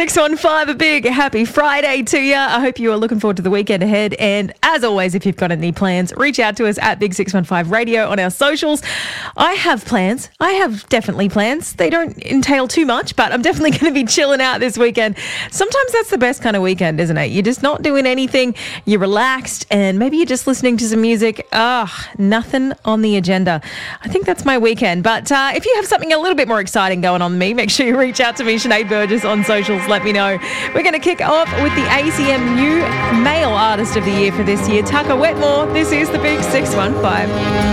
615, a big happy Friday to you. I hope you are looking forward to the weekend ahead. And as always, if you've got any plans, reach out to us at Big 615 Radio on our socials. I have plans. I have definitely plans. They don't entail too much, but I'm definitely going to be chilling out this weekend. Sometimes that's the best kind of weekend, isn't it? You're just not doing anything. You're relaxed and maybe you're just listening to some music. Nothing on the agenda. I think that's my weekend. But if you have something a little bit more exciting going on than me, make sure you reach out to me, Sinead Burgess, on socials. Let me know. We're going to kick off with the ACM New Male Artist of the Year for this year, Tucker Wetmore. This is the Big 615.